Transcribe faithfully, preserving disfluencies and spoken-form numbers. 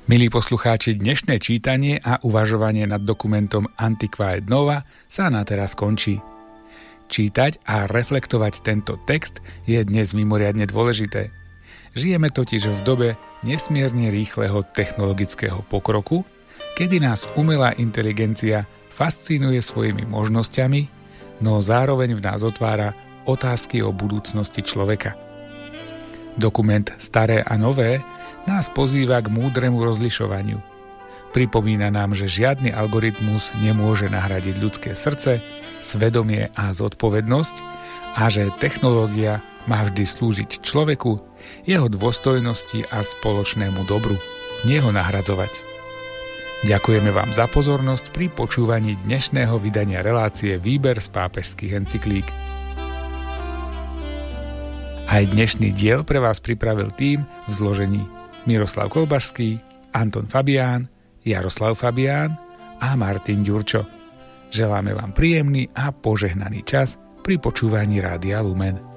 Milí poslucháči, dnešné čítanie a uvažovanie nad dokumentom Antiqua et Nova sa na teraz končí. Čítať a reflektovať tento text je dnes mimoriadne dôležité. Žijeme totiž v dobe nesmierne rýchleho technologického pokroku, kedy nás umelá inteligencia fascinuje svojimi možnosťami, no zároveň v nás otvára otázky o budúcnosti človeka. Dokument Staré a nové nás pozýva k múdremu rozlišovaniu. Pripomína nám, že žiadny algoritmus nemôže nahradiť ľudské srdce, svedomie a zodpovednosť a že technológia má vždy slúžiť človeku, jeho dôstojnosti a spoločnému dobru, nie ho nahradzovať. Ďakujeme vám za pozornosť pri počúvaní dnešného vydania relácie Výber z pápežských encyklík. Aj dnešný diel pre vás pripravil tím v zložení Miroslav Kolbašský, Anton Fabián, Jaroslav Fabián a Martin Ďurčo. Želáme vám príjemný a požehnaný čas pri počúvaní Rádia Lumen.